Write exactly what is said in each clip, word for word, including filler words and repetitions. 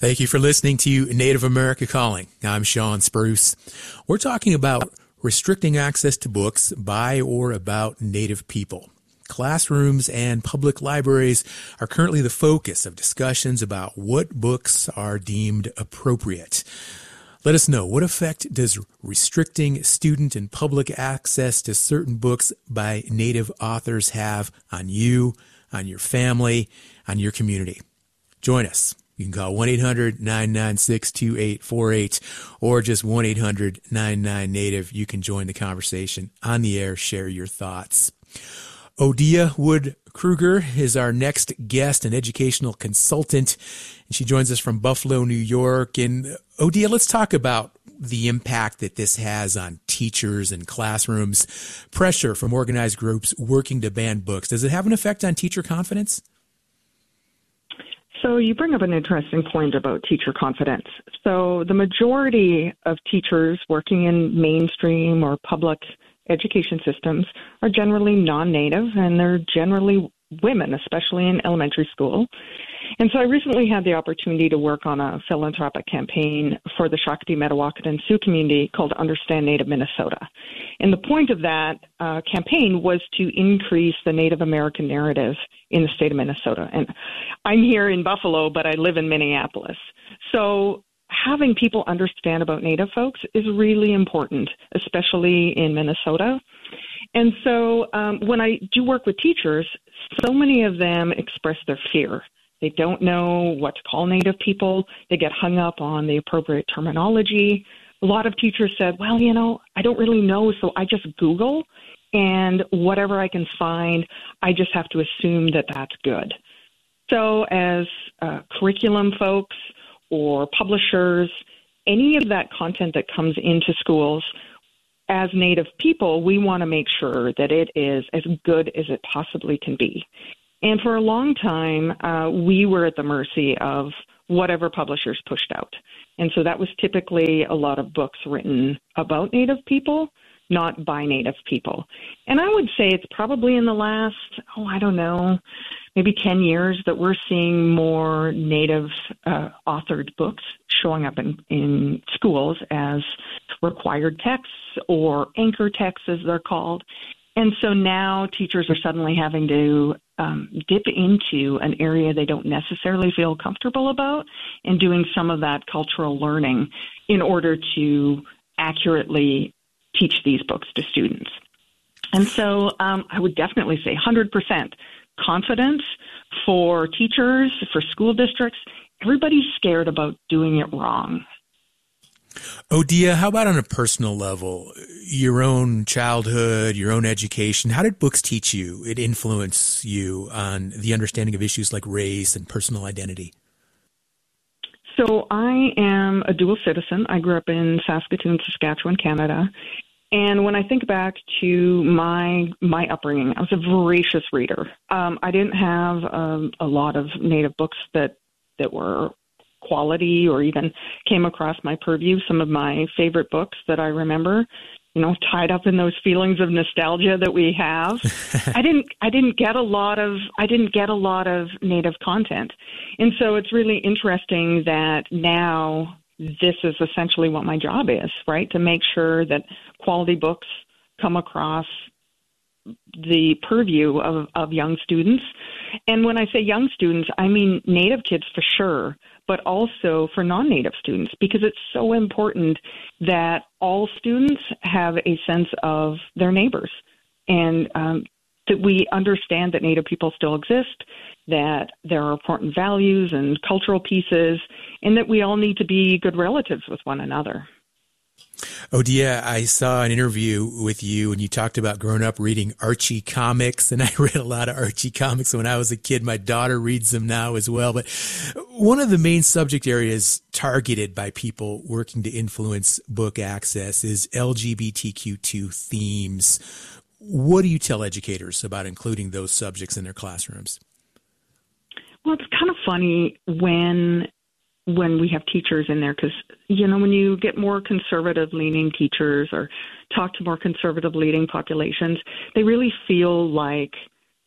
Thank you for listening to Native America Calling. I'm Sean Spruce. We're talking about restricting access to books by or about Native people. Classrooms and public libraries are currently the focus of discussions about what books are deemed appropriate. Let us know, what effect does restricting student and public access to certain books by Native authors have on you, on your family, on your community? Join us. You can call one eight hundred nine nine six two eight four eight or just one eight hundred nine nine Native. You can join the conversation on the air, share your thoughts. Odia Wood Kruger is our next guest, an educational consultant, and she joins us from Buffalo, New York. And Odia, let's talk about the impact that this has on teachers and classrooms, pressure from organized groups working to ban books. Does it have an effect on teacher confidence? So you bring up an interesting point about teacher confidence. So the majority of teachers working in mainstream or public education systems are generally non-Native, and they're generally women, especially in elementary school. And so I recently had the opportunity to work on a philanthropic campaign for the Shakopee, Mdewakanton, and Sioux community called Understand Native Minnesota. And the point of that uh, campaign was to increase the Native American narrative in the state of Minnesota. And I'm here in Buffalo, but I live in Minneapolis. So having people understand about Native folks is really important, especially in Minnesota. And so um, when I do work with teachers, so many of them express their fear. They don't know what to call Native people. They get hung up on the appropriate terminology. A lot of teachers said, well, you know, I don't really know, so I just Google, and whatever I can find, I just have to assume that that's good. So as uh, curriculum folks or publishers, any of that content that comes into schools, as Native people, we want to make sure that it is as good as it possibly can be. And for a long time, uh, we were at the mercy of whatever publishers pushed out. And so that was typically a lot of books written about Native people, not by Native people. And I would say it's probably in the last, oh, I don't know, maybe ten years that we're seeing more Native uh, authored books showing up in, in schools as required texts or anchor texts, as they're called. And so now teachers are suddenly having to um, dip into an area they don't necessarily feel comfortable about and doing some of that cultural learning in order to accurately teach these books to students. And so um, I would definitely say one hundred percent confidence for teachers, for school districts. Everybody's scared about doing it wrong. Odia, how about on a personal level, your own childhood, your own education? How did books teach you, it influence you on the understanding of issues like race and personal identity? So I am a dual citizen. I grew up in Saskatoon, Saskatchewan, Canada. And when I think back to my my upbringing, I was a voracious reader. Um, I didn't have um, a lot of Native books that, that were quality or even came across my purview. Some of my favorite books that I remember, you know, tied up in those feelings of nostalgia that we have. I didn't I didn't get a lot of I didn't get a lot of Native content. And so it's really interesting that now this is essentially what my job is, right? To make sure that quality books come across the purview of, of young students. And when I say young students, I mean Native kids for sure, but also for non-Native students, because it's so important that all students have a sense of their neighbors and um, that we understand that Native people still exist, that there are important values and cultural pieces, and that we all need to be good relatives with one another. Odia, I saw an interview with you and you talked about growing up reading Archie comics, and I read a lot of Archie comics when I was a kid. My daughter reads them now as well. But one of the main subject areas targeted by people working to influence book access is L G B T Q two themes. What do you tell educators about including those subjects in their classrooms? Well, it's kind of funny when when we have teachers in there, because, you know, when you get more conservative-leaning teachers or talk to more conservative-leaning populations, they really feel like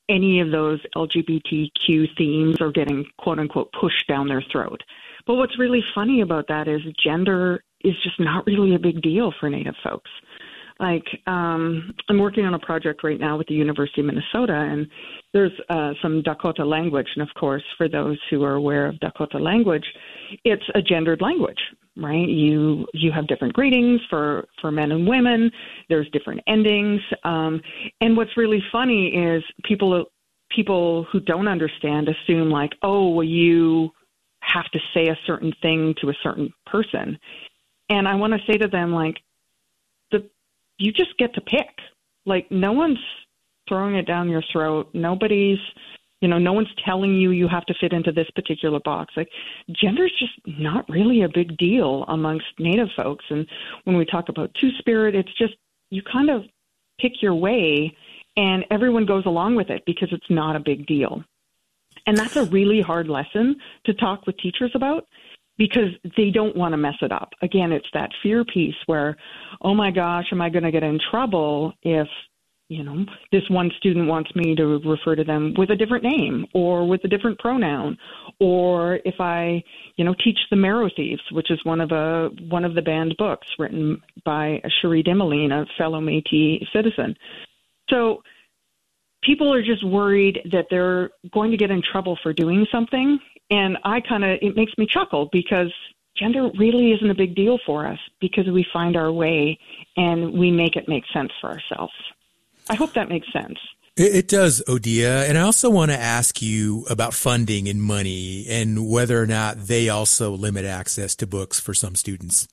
any of those L G B T Q themes are getting quote unquote pushed down their throat. But what's really funny about that is gender is just not really a big deal for Native folks. Like, um, I'm working on a project right now with the University of Minnesota, and there's uh, some Dakota language. And of course, for those who are aware of Dakota language, it's a gendered language, right? You you have different greetings for, for men and women. There's different endings. Um, and what's really funny is people people who don't understand assume like, oh, well, you have to say a certain thing to a certain person. And I want to say to them, like, the you just get to pick. Like, no one's throwing it down your throat. Nobody's, you know, no one's telling you you have to fit into this particular box. Like, gender is just not really a big deal amongst Native folks. And when we talk about Two-Spirit, it's just you kind of pick your way, and everyone goes along with it because it's not a big deal. And that's a really hard lesson to talk with teachers about, because they don't want to mess it up. Again, it's that fear piece where, oh my gosh, am I going to get in trouble if, you know, this one student wants me to refer to them with a different name or with a different pronoun, or if I, you know, teach the Marrow Thieves, which is one of a one of the banned books written by Cherie Dimaline, a fellow Métis citizen. So people are just worried that they're going to get in trouble for doing something. And I kind of, it makes me chuckle because gender really isn't a big deal for us because we find our way and we make it make sense for ourselves. I hope that makes sense. It, it does, Odia. And I also want to ask you about funding and money and whether or not they also limit access to books for some students.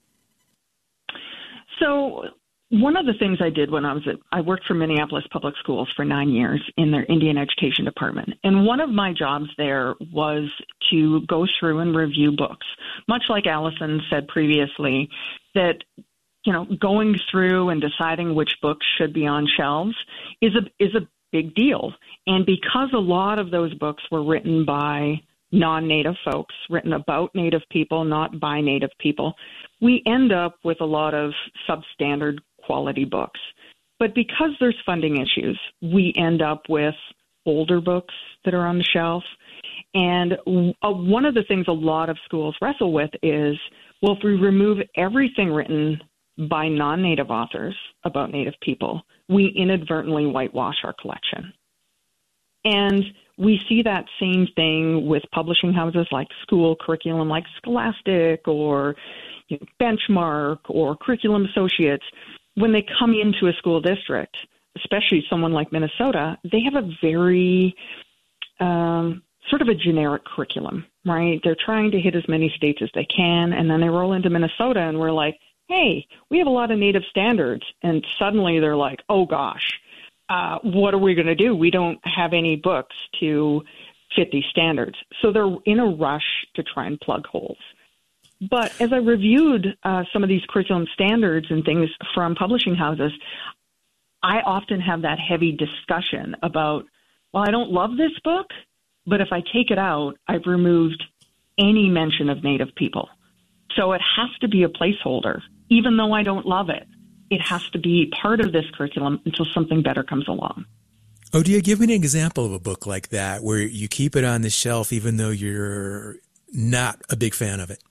So one of the things I did when I was at, I worked for Minneapolis Public Schools for nine years in their Indian Education Department. And one of my jobs there was to go through and review books. Much like Allison said previously, that, you know, going through and deciding which books should be on shelves is a, is a big deal. And because a lot of those books were written by non-Native folks, written about Native people, not by Native people, we end up with a lot of substandard quality books. But because there's funding issues, we end up with older books that are on the shelf. And uh, one of the things a lot of schools wrestle with is, well, if we remove everything written by non-Native authors about Native people, we inadvertently whitewash our collection. And we see that same thing with publishing houses like school curriculum like Scholastic or you know, Benchmark or Curriculum Associates. When they come into a school district, especially someone like Minnesota, they have a very um, sort of a generic curriculum, right? They're trying to hit as many states as they can, and then they roll into Minnesota, and we're like, hey, we have a lot of Native standards. And suddenly they're like, oh, gosh, uh, what are we going to do? We don't have any books to fit these standards. So they're in a rush to try and plug holes. But as I reviewed uh, some of these curriculum standards and things from publishing houses, I often have that heavy discussion about, well, I don't love this book, but if I take it out, I've removed any mention of Native people. So it has to be a placeholder, even though I don't love it. It has to be part of this curriculum until something better comes along. Odia, give me an example of a book like that where you keep it on the shelf even though you're not a big fan of it.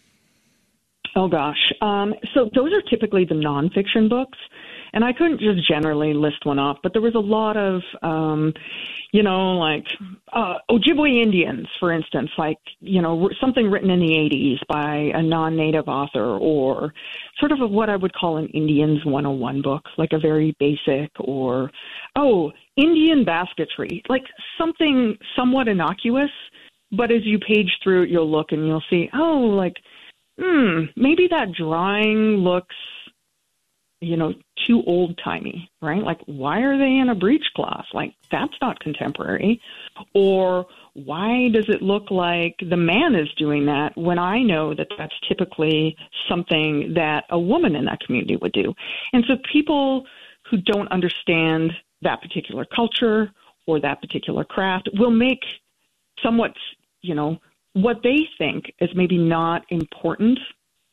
Oh, gosh. Um, so those are typically the nonfiction books. And I couldn't just generally list one off, but there was a lot of, um, you know, like uh, Ojibwe Indians, for instance, like, you know, something written in the eighties by a non-Native author, or sort of a, what I would call an Indians one oh one book, like a very basic, or, oh, Indian basketry, like something somewhat innocuous. But as you page through it, you'll look and you'll see, oh, like, hmm, maybe that drawing looks, you know, too old-timey, right? Like, why are they in a breechcloth? Like, that's not contemporary. Or why does it look like the man is doing that when I know that that's typically something that a woman in that community would do? And so people who don't understand that particular culture or that particular craft will make somewhat, you know, what they think is maybe not important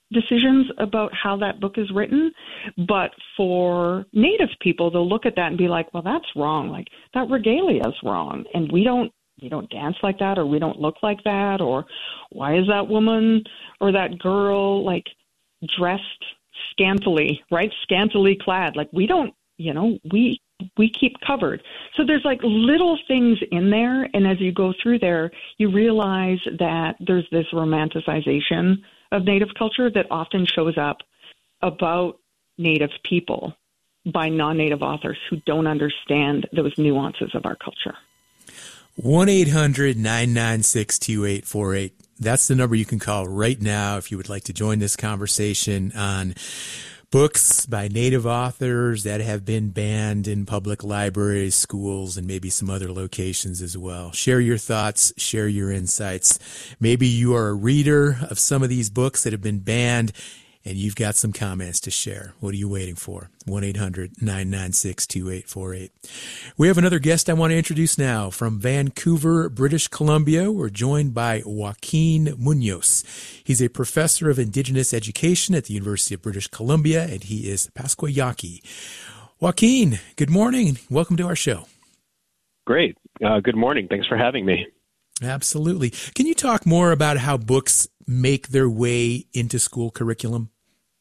decisions about how that book is written. But for Native people, they'll look at that and be like, well, that's wrong. Like, that regalia is wrong. And we don't we don't dance like that, or we don't look like that, or why is that woman or that girl like dressed scantily, right? Scantily clad. Like, we don't, you know, we we keep covered. So there's like little things in there. And as you go through there, you realize that there's this romanticization of Native culture that often shows up about Native people by non-Native authors who don't understand those nuances of our culture. one eight hundred nine nine six two eight four eight. That's the number you can call right now if you would like to join this conversation on books by Native authors that have been banned in public libraries, schools, and maybe some other locations as well. Share your thoughts, share your insights. Maybe you are a reader of some of these books that have been banned, and you've got some comments to share. What are you waiting for? one eight hundred nine nine six two eight four eight. We have another guest I want to introduce now from Vancouver, British Columbia. We're joined by Joaquin Munoz. He's a professor of Indigenous education at the University of British Columbia, and he is Pascua Yaqui. Joaquin, good morning. Welcome to our show. Great. Uh, good morning. Thanks for having me. Absolutely. Can you talk more about how books make their way into school curriculum?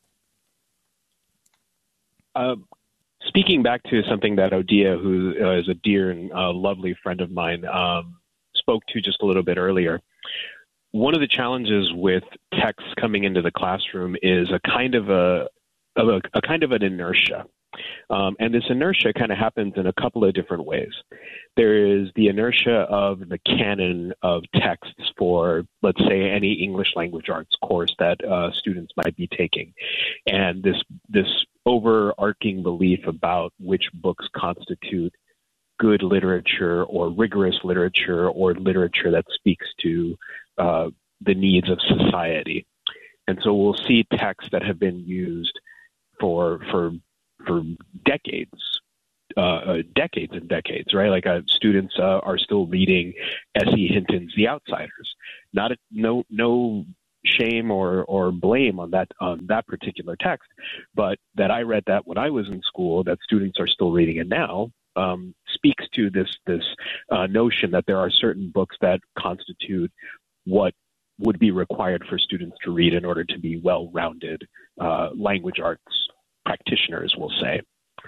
Uh, speaking back to something that Odia, who uh, is a dear and uh, lovely friend of mine, um, spoke to just a little bit earlier, one of the challenges with text coming into the classroom is a kind of a, of a, a kind of an inertia. Um, and this inertia kind of happens in a couple of different ways. There is the inertia of the canon of texts for, let's say, any English language arts course that uh, students might be taking. And this this overarching belief about which books constitute good literature or rigorous literature or literature that speaks to uh, the needs of society. And so we'll see texts that have been used for for for decades, uh, decades and decades, right? Like uh, students uh, are still reading S E Hinton's The Outsiders. Not a, no no shame or or blame on that on that particular text, but that I read that when I was in school, that students are still reading it now, um, speaks to this this uh, notion that there are certain books that constitute what would be required for students to read in order to be well-rounded uh, language arts practitioners, will say.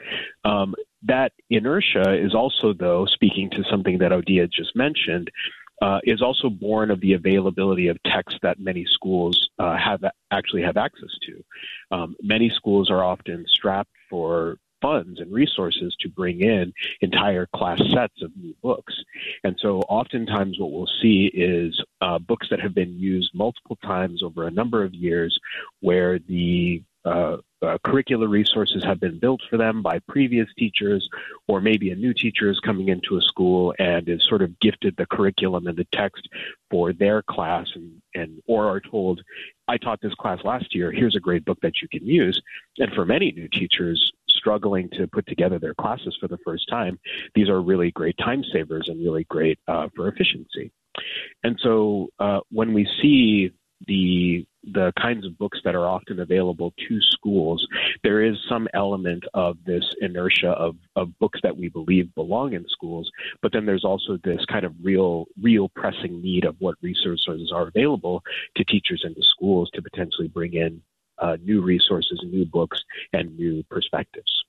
Um, that inertia is also, though, speaking to something that Odia just mentioned, uh, is also born of the availability of text that many schools uh, have actually have access to. Um, many schools are often strapped for funds and resources to bring in entire class sets of new books. And so oftentimes what we'll see is uh, books that have been used multiple times over a number of years where the Uh, uh, curricular resources have been built for them by previous teachers, or maybe a new teacher is coming into a school and is sort of gifted the curriculum and the text for their class, and, and or are told, I taught this class last year, here's a great book that you can use. And for many new teachers struggling to put together their classes for the first time, these are really great time savers and really great uh, for efficiency. And so uh, when we see the the kinds of books that are often available to schools, there is some element of this inertia of, of books that we believe belong in schools, but then there's also this kind of real, real pressing need of what resources are available to teachers and to schools to potentially bring in uh, new resources, new books, and new perspectives.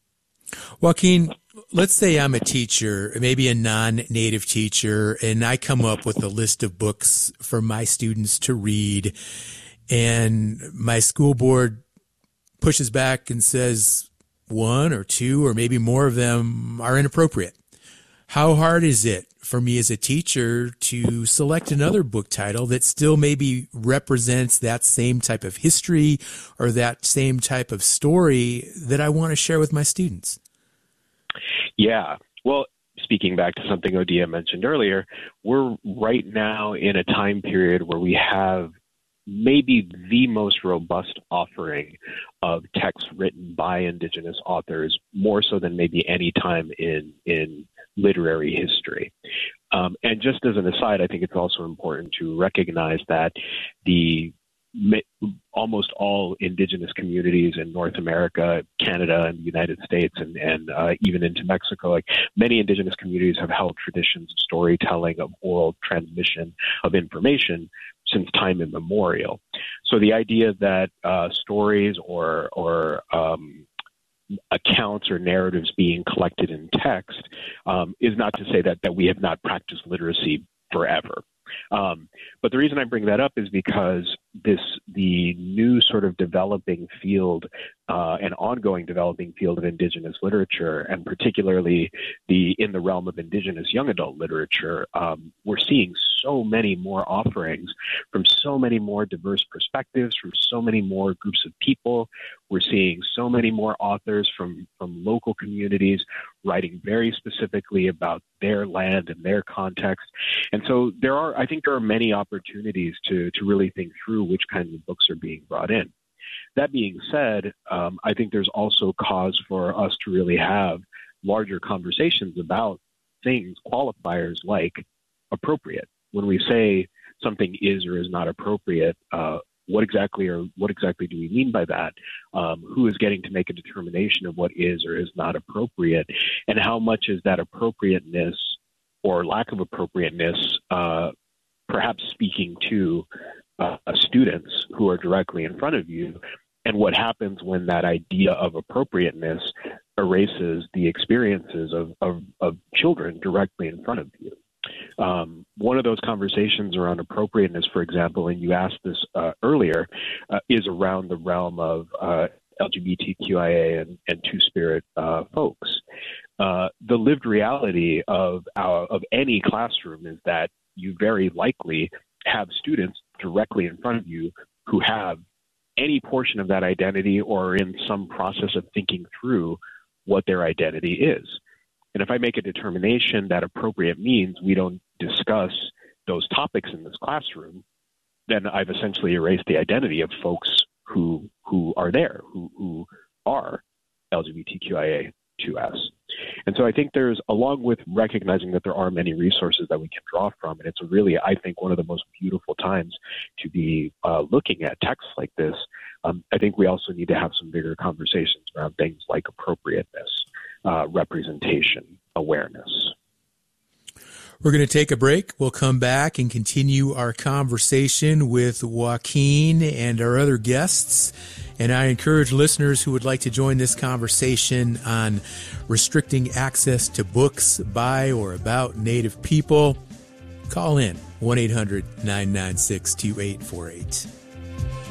Joaquin, let's say I'm a teacher, maybe a non-native teacher, and I come up with a list of books for my students to read, and my school board pushes back and says one or two or maybe more of them are inappropriate. How hard is it for me as a teacher to select another book title that still maybe represents that same type of history or that same type of story that I want to share with my students? Yeah. Well, speaking back to something Odia mentioned earlier, we're right now in a time period where we have maybe the most robust offering of texts written by Indigenous authors, more so than maybe any time in in literary history. Um, and just as an aside, I think it's also important to recognize that the almost all indigenous communities in North America, Canada, and the United States, and, and uh, even into Mexico. Like many indigenous communities have held traditions of storytelling, of oral transmission of information since time immemorial. So the idea that uh, stories or or um, accounts or narratives being collected in text um, is not to say that that we have not practiced literacy forever. Um, but the reason I bring that up is because this the new sort of developing field uh, and ongoing developing field of Indigenous literature, and particularly the in the realm of Indigenous young adult literature, um, we're seeing so many more offerings from so many more diverse perspectives, from so many more groups of people. We're seeing so many more authors from, from local communities writing very specifically about their land and their context. And so there are, I think there are many opportunities to, to really think through which kinds of books are being brought in. That being said, um, I think there's also cause for us to really have larger conversations about things, qualifiers like appropriate. When we say something is or is not appropriate, uh, what exactly or what exactly do we mean by that? Um, who is getting to make a determination of what is or is not appropriate, and how much is that appropriateness or lack of appropriateness uh, perhaps speaking to uh, students who are directly in front of you, and what happens when that idea of appropriateness erases the experiences of, of, of children directly in front of you. Um, one of those conversations around appropriateness, for example, and you asked this uh, earlier, uh, is around the realm of uh, L G B T Q I A and, and Two-Spirit uh, folks. Uh, the lived reality of our, of any classroom is that you very likely have students directly in front of you who have any portion of that identity or are in some process of thinking through what their identity is. And if I make a determination that appropriate means we don't discuss those topics in this classroom, then I've essentially erased the identity of folks who who are there, who, who are L G B T Q I A two S. And so I think there's, along with recognizing that there are many resources that we can draw from, and it's really, I think, one of the most beautiful times to be uh, looking at texts like this, um, I think we also need to have some bigger conversations around things like appropriateness, uh, representation, awareness. We're going to take a break. We'll come back and continue our conversation with Joaquin and our other guests. And I encourage listeners who would like to join this conversation on restricting access to books by or about Native people, call in one eight hundred nine nine six two eight four eight.